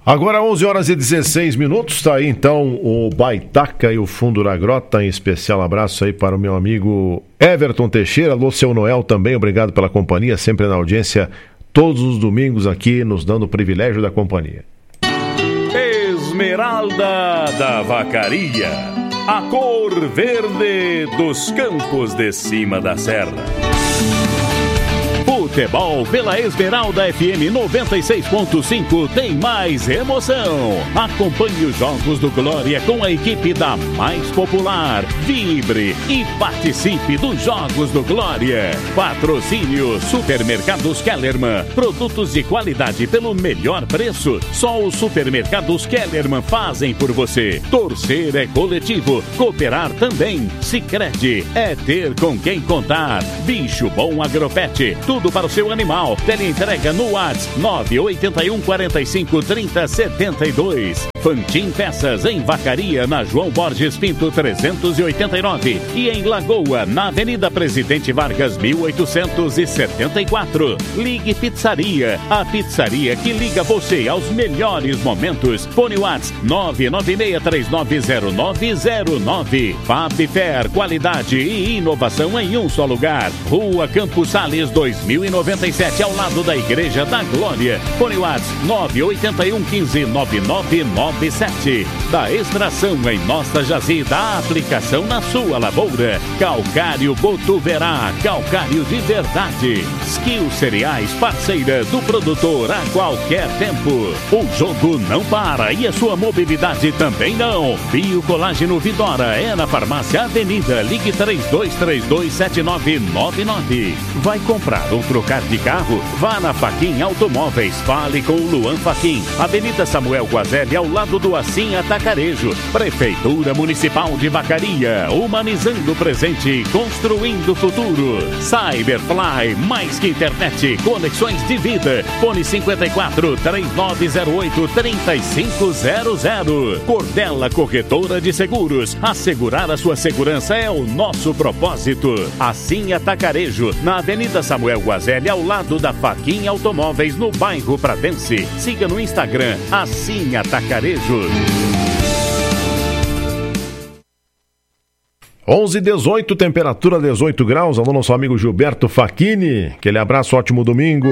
Agora 11 horas e 16 minutos, tá aí então o Baitaca e o Fundo da Grota, em especial abraço aí para o meu amigo Everton Teixeira, alô seu Noel também, obrigado pela companhia, sempre na audiência, todos os domingos aqui, nos dando o privilégio da companhia. Esmeralda da Vacaria, a cor verde dos campos de cima da serra. Futebol pela Esmeralda FM 96.5 tem mais emoção. Acompanhe os Jogos do Glória com a equipe da mais popular. Vibre e participe dos Jogos do Glória. Patrocínio Supermercados Kellerman. Produtos de qualidade pelo melhor preço. Só os Supermercados Kellerman fazem por você. Torcer é coletivo. Cooperar também. Sicredi é ter com quem contar. Bicho Bom Agropet. Tudo para o seu animal. Teleentrega no WhatsApp 981 45 30 72. Fantin Peças em Vacaria, na João Borges Pinto 389 e em Lagoa, na Avenida Presidente Vargas 1874. Ligue Pizzaria, a pizzaria que liga você aos melhores momentos. Fone WhatsApp 996390909. Fabfer, qualidade e inovação em um só lugar. Rua Campos Sales 2097, ao lado da Igreja da Glória. Fone WhatsApp 981 15 9997. Da extração em nossa jazida, a aplicação na sua lavoura. Calcário Botuverá, calcário de verdade. Skill Cereais, parceira do produtor a qualquer tempo. O jogo não para e a sua mobilidade também não. Biocolágeno Vidora é na Farmácia Avenida. Ligue 32227999. Vai comprar ou trocar de carro? Vá na Faquin Automóveis. Fale com o Luan Faquin. Avenida Samuel Guazelli, ao lado do Assim Atacarejo. Prefeitura Municipal de Vacaria, humanizando o presente, construindo o futuro. Cyberfly, mais que internet, conexões de vida. Fone 54 3908 3500. Cordela Corretora de Seguros. Assegurar a sua segurança é o nosso propósito. Assim Atacarejo, na Avenida Samuel Guazelli, ao lado da Faquin Automóveis, no bairro Pradense. Siga no Instagram, Assim Atacarejo. 11h18, temperatura 18 graus. Alô, nosso amigo Gilberto Facchini. Aquele abraço, ótimo domingo.